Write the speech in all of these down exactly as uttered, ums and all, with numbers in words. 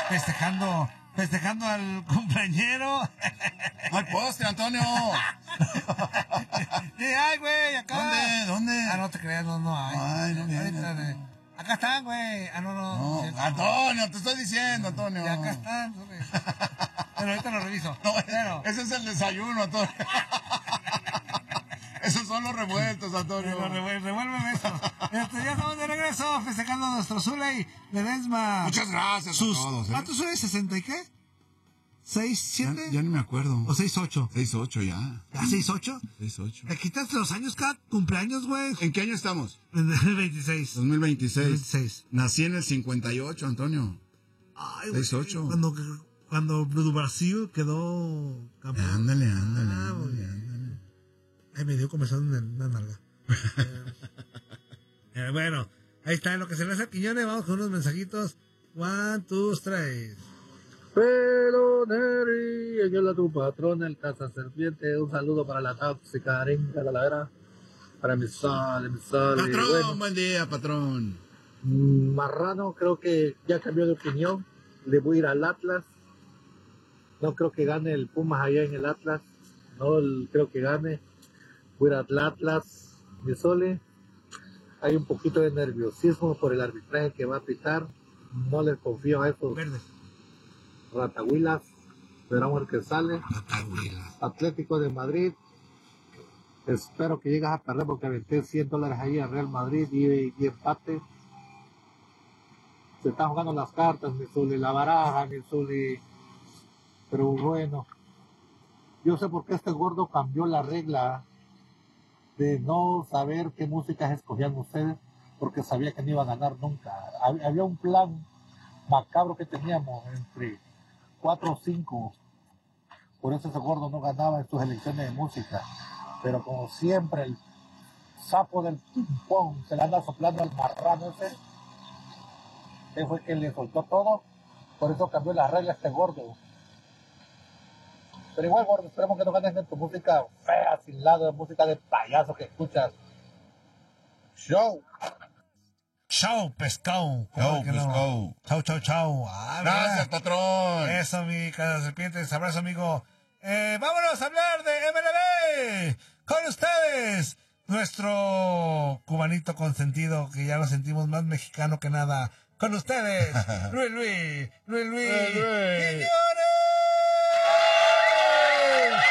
festejando, festejando al cumpleañero. No hay postre, Antonio. Sí, ay, güey, acá. ¿Dónde? ¿Dónde? Ah, no te creas, no, no hay. Ay, no viene. Ahorita, de- Acá están, güey. Ah, no, no. No, sí, Antonio, te estoy diciendo, Antonio. Y acá están, güey. Pero ahorita lo reviso. No, Pero, ese es el desayuno, Antonio. Esos son los revueltos, Antonio. pero revuel- revuélveme eso. Este, ya estamos de regreso festejando a nuestro Zuley Ledesma. Muchas gracias Sus, a todos. ¿eh? ¿Cuántos Zuley? ¿sesenta y qué? ¿seis, siete? Ya, ya ni me acuerdo. ¿O seis, ocho? seis ocho ya. ¿Ya seis, ocho? seis ocho. ¿Te quitas los años cada cumpleaños, güey? ¿En qué año estamos? En el veintiséis. dos mil veintiséis. veintiséis. Nací en el cincuenta y ocho, Antonio. Ay, güey. seis ocho. Cuando, cuando Brasil quedó campeón. Ándale, ándale, Ah, muy ándale, bien. ándale. Ay, me dio comezón en la nalga. eh, eh, bueno, ahí está lo que se le hace a Quiñones. Vamos con unos mensajitos. One, two, three. Peloneri, aquí es tu patrón, el caza serpiente. Un saludo para la tóxica arenga calavera. Para mi sol, mi sol. Patrón, Bueno, buen día, patrón. Marrano, creo que ya cambió de opinión. Le voy a ir al Atlas. No creo que gane el Pumas allá en el Atlas. No el- creo que gane. Voy a ir al Atlas, mi sole. Hay un poquito de nerviosismo por el arbitraje que va a pitar. No les confío a esos Verde. ratahuilas. Veremos el que sale. Ratahuila. Atlético de Madrid. Espero que llegues a perder porque aventé cien dólares ahí a Real Madrid y, y empate. Se están jugando las cartas, Misuli, la baraja, Misuli. Pero bueno, yo sé por qué este gordo cambió la regla de no saber qué músicas escogían ustedes, porque sabía que no iba a ganar nunca. Hab- Había un plan macabro que teníamos entre cuatro o cinco. Por eso ese gordo no ganaba en sus elecciones de música. Pero como siempre, el sapo del ping-pong se le anda soplando al marrano ese. Él fue quien le soltó todo. Por eso cambió la regla este gordo. Pero igual, gordo, esperemos que no ganes en tu música fea, sin lado, de música de payaso que escuchas. Show. Chau, pescado. Chau, ¿Cómo que no? pescado. Chau, chau, chau. Ah, Gracias, mira. patrón. Eso, mi cara serpientes. Abrazo, amigo. Eh, vámonos a hablar de M L B. Con ustedes, nuestro cubanito consentido, que ya lo sentimos más mexicano que nada. Con ustedes, Luis Luis, Luis Luis, Luis Luis. Quiñones.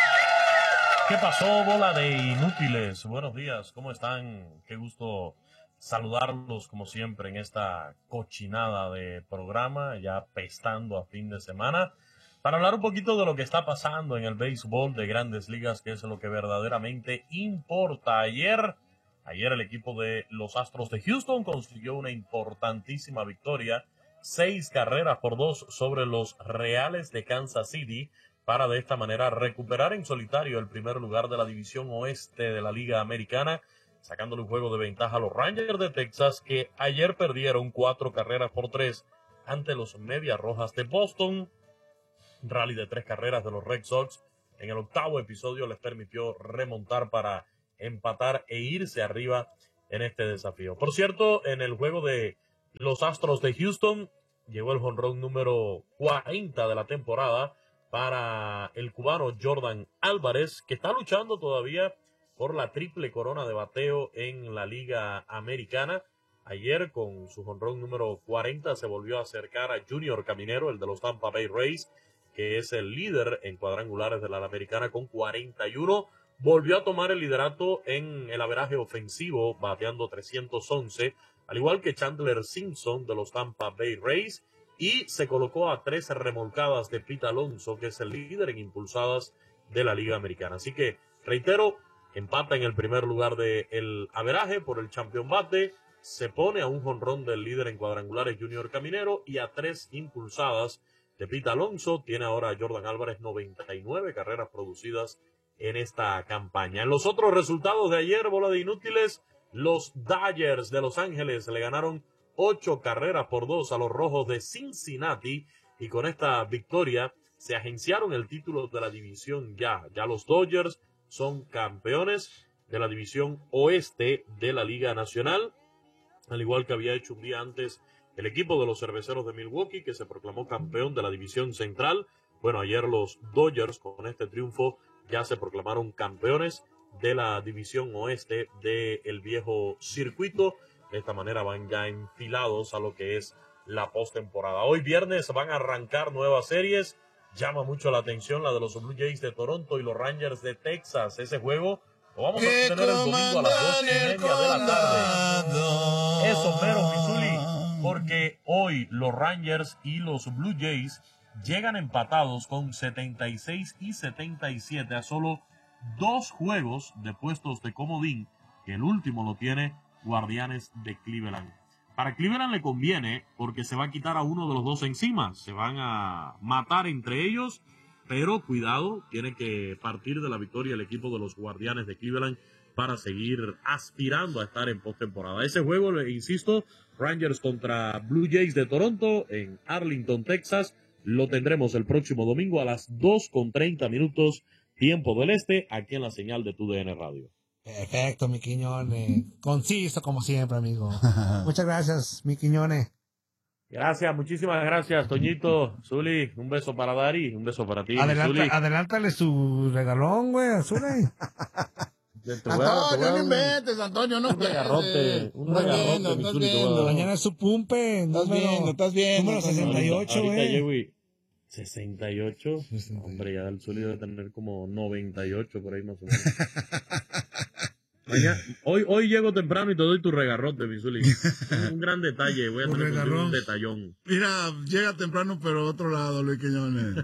¿Qué pasó, bola de inútiles? Buenos días, ¿cómo están? Qué gusto saludarlos como siempre en esta cochinada de programa, ya pestando a fin de semana, para hablar un poquito de lo que está pasando en el béisbol de Grandes Ligas, que es lo que verdaderamente importa. Ayer, ayer el equipo de los Astros de Houston consiguió una importantísima victoria, seis carreras por dos sobre los Reales de Kansas City, para de esta manera recuperar en solitario el primer lugar de la división oeste de la Liga Americana, sacándole un juego de ventaja a los Rangers de Texas, que ayer perdieron cuatro carreras por tres ante los Medias Rojas de Boston. Rally de tres carreras de los Red Sox en el octavo episodio les permitió remontar para empatar e irse arriba en este desafío. Por cierto, en el juego de los Astros de Houston llegó el jonrón número cuarenta de la temporada para el cubano Jordan Álvarez, que está luchando todavía por la triple corona de bateo en la Liga Americana. Ayer, con su jonrón número cuarenta, se volvió a acercar a Junior Caminero, el de los Tampa Bay Rays, que es el líder en cuadrangulares de la Americana con cuarenta y uno. Volvió a tomar el liderato en el averaje ofensivo, bateando trescientos once, al igual que Chandler Simpson de los Tampa Bay Rays, y se colocó a tres remolcadas de Pete Alonso, que es el líder en impulsadas de la Liga Americana. Así que, reitero, empata en el primer lugar del averaje por el campeón bate, se pone a un jonrón del líder en cuadrangulares Junior Caminero y a tres impulsadas de Pete Alonso. Tiene ahora a Jordan Álvarez noventa y nueve carreras producidas en esta campaña. En los otros resultados de ayer, bola de inútiles, los Dodgers de Los Ángeles le ganaron ocho carreras por dos a los Rojos de Cincinnati, y con esta victoria se agenciaron el título de la división ya. Ya los Dodgers son campeones de la división oeste de la Liga Nacional, al igual que había hecho un día antes el equipo de los Cerveceros de Milwaukee, que se proclamó campeón de la división central. Bueno, ayer los Dodgers con este triunfo ya se proclamaron campeones de la división oeste del viejo circuito. De esta manera van ya enfilados a lo que es la postemporada. Hoy viernes van a arrancar nuevas series. Llama mucho la atención la de los Blue Jays de Toronto y los Rangers de Texas. Ese juego lo vamos a tener el domingo a las dos y media de la tarde. Eso, mero, Missouri, porque hoy los Rangers y los Blue Jays llegan empatados con setenta y seis y setenta y siete a solo dos juegos de puestos de comodín, que el último lo tiene Guardianes de Cleveland. Para Cleveland le conviene porque se va a quitar a uno de los dos encima. Se van a matar entre ellos, pero cuidado, tiene que partir de la victoria el equipo de los Guardianes de Cleveland para seguir aspirando a estar en postemporada. Ese juego, le insisto, Rangers contra Blue Jays de Toronto en Arlington, Texas, lo tendremos el próximo domingo a las dos con treinta minutos, tiempo del este, aquí en la señal de Tu D N Radio. Perfecto, mi Quiñones. Conciso como siempre, amigo. Muchas gracias, mi Quiñones. Gracias, muchísimas gracias, Toñito. Zuli, un beso para Dari, un beso para ti. Adelanta, Zuli. adelántale su regalón, güey, a Zuli. Antonio, no inventes, Antonio, no un regarrote, un Estás regarrote, viendo, mi estás Zuli, te voy a viendo. dar. Mañana es su pumpe. Estás número- viendo, estás viendo. Número estás sesenta y viendo. ocho, Ahorita güey. llego sesenta y ocho. sesenta y ocho. Hombre, ya el Zuli debe tener como noventa y ocho por ahí más o menos. Mañana- hoy, hoy llego temprano y te doy tu regarrote, mi Zuli. Un, un gran detalle, voy a Un tener contigo regarrón. un detallón. Mira, llega temprano, pero otro lado, Luis Quiñones.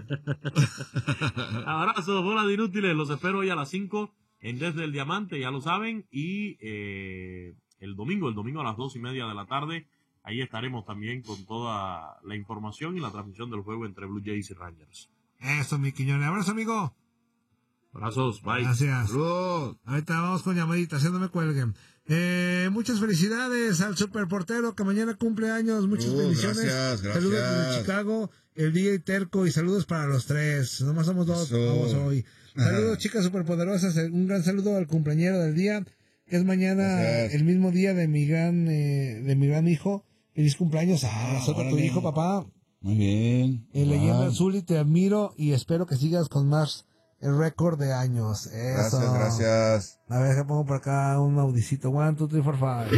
Abrazos, bola de inútiles, los espero hoy a las cinco en Desde el Diamante, ya lo saben, y eh, el domingo, el domingo a las dos y media de la tarde, ahí estaremos también con toda la información y la transmisión del juego entre Blue Jays y Rangers. Eso, mi Quiñones. Abrazo, amigo. Abrazos, bye. Gracias. Saludos. Ahorita vamos con llamaditas, no me cuelguen. Eh, muchas felicidades al superportero que mañana cumple años. Muchas Uh, bendiciones. gracias, gracias. Saludos desde Chicago, el D J Terco, y saludos para los tres. Nomás somos dos Eso. vamos hoy. Saludos, chicas superpoderosas. Un gran saludo al cumpleañero del día, que es mañana Gracias. el mismo día de mi gran, eh, de mi gran hijo. Feliz cumpleaños. Ah, Ah, suelta tu órale. hijo, papá. Muy bien. Eh, leyenda Wow. Azul, y te admiro y espero que sigas con más el récord de años. Eso. Gracias, gracias. A ver, que pongo por acá un audicito. One, two, three, four, five.